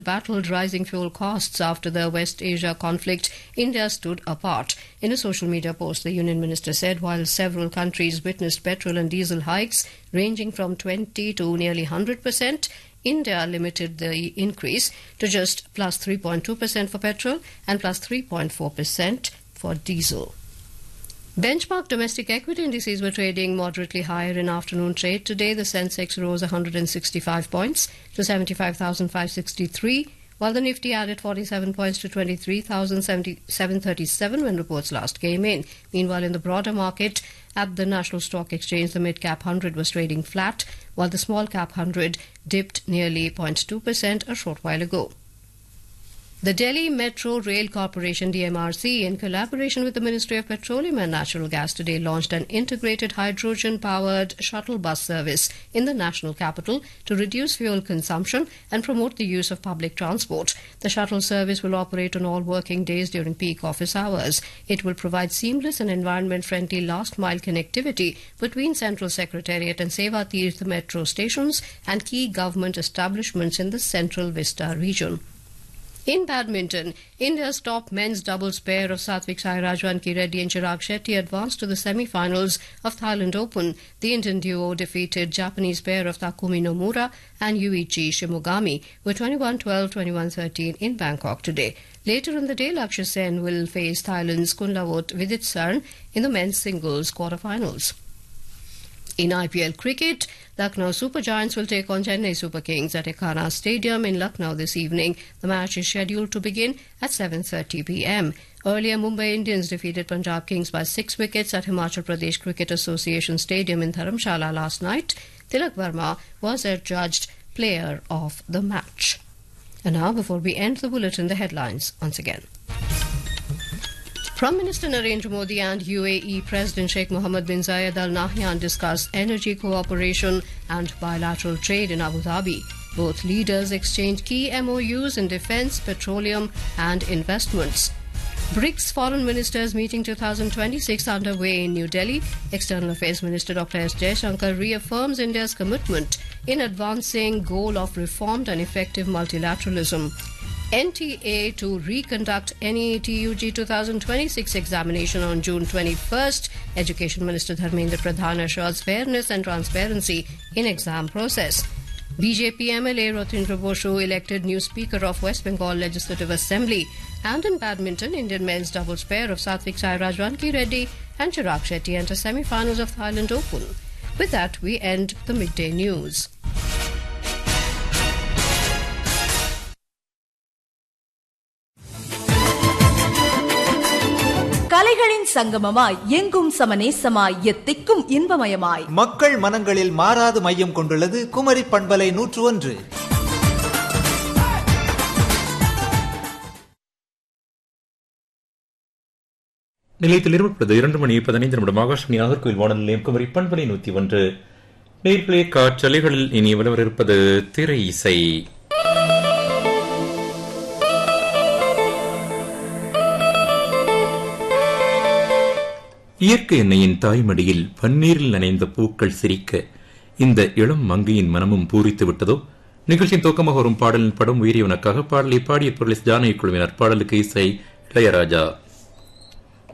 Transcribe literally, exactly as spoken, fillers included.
battled rising fuel costs after the West Asia conflict, India stood apart. In a social media post, the union minister said while several countries witnessed petrol and diesel hikes ranging from twenty to nearly one hundred percent, India limited the increase to just plus three point two percent for petrol and plus three point four percent for diesel. Benchmark domestic equity indices were trading moderately higher in afternoon trade today. The Sensex rose one hundred sixty-five points to seventy-five thousand five hundred sixty-three, while the Nifty added forty-seven points to twenty-three thousand seven hundred thirty-seven when reports last came in. Meanwhile, in the broader market, at the National Stock Exchange, the mid-cap one hundred was trading flat, while the small-cap one hundred dipped nearly zero point two percent a short while ago. The Delhi Metro Rail Corporation D M R C, in collaboration with the Ministry of Petroleum and Natural Gas, today launched an integrated hydrogen-powered shuttle bus service in the national capital to reduce fuel consumption and promote the use of public transport. The shuttle service will operate on all working days during peak office hours. It will provide seamless and environment-friendly last-mile connectivity between Central Secretariat and Seva Tirth metro stations and key government establishments in the Central Vista region. In badminton, India's top men's doubles pair of Satvik Sairaj, Ranki Reddy and Chirag Shetty advanced to the semi-finals of Thailand Open. The Indian duo defeated Japanese pair of Takumi Nomura and Yuichi Shimogami with twenty-one twelve, twenty-one thirteen in Bangkok today. Later in the day, Lakshya Sen will face Thailand's Kunlavut Viditsarn in the men's singles quarterfinals. In I P L cricket, Lucknow Super Giants will take on Chennai Super Kings at Ekana Stadium in Lucknow this evening. The match is scheduled to begin at seven thirty p m. Earlier, Mumbai Indians defeated Punjab Kings by six wickets at Himachal Pradesh Cricket Association Stadium in Dharamshala last night. Tilak Verma was adjudged player of the match. And now, before we end the bulletin, the headlines once again. Prime Minister Narendra Modi and U A E President Sheikh Mohammed bin Zayed Al Nahyan discussed energy cooperation and bilateral trade in Abu Dhabi. Both leaders exchanged key M O Us in defence, petroleum and investments. BRICS Foreign Ministers Meeting twenty twenty-six underway in New Delhi. External Affairs Minister Doctor S Jaishankar reaffirms India's commitment in advancing goal of reformed and effective multilateralism. N T A to reconduct N E A T U G twenty twenty-six examination on June twenty-first. Education Minister Dharmendra Pradhan assures fairness and transparency in exam process. B J P M L A Rotindra Boshu elected new Speaker of West Bengal Legislative Assembly. And in badminton, Indian men's doubles pair of Satvik Sairaj, Ranki Reddy and Chirag Shetty enter semi-finals of Thailand Open. With that, we end the midday news. கலைகளின் சங்கமமாய் எங்கும் சமநேசமாய் எத்திக்கும் இன்பமயமாய் மக்கள் மனங்களில் மாறாது மையம் கொண்டுள்ளது குமரி பண்பலை நூற்று ஒன்று. நிலையத்தில் இருப்பது இரண்டு மணி பதினைந்து நிமிடம் ஆகாஷவாணி நாகர்கோவில் வானொலி நிலையம் குமரி பண்பலை நூற்றி ஒன்று. நேர்களே, காற்றலைகளில் இனி விளவரிருப்பது திரை இசை. இயற்கை எண்ணெயின் தாய்மடியில் பன்னீரில் நனைந்த பூக்கள் சிரிக்க இந்த இளம் மங்கையின் மனமும் பூரித்து விட்டதோ? நிகழ்ச்சியின் துவக்கமாக வரும் பாடலின் படம் உயிரியவனுக்காக பாடலை பாடிய பொருள் ஜானகி குழுவினர். பாடலுக்கு இசை இளையராஜா.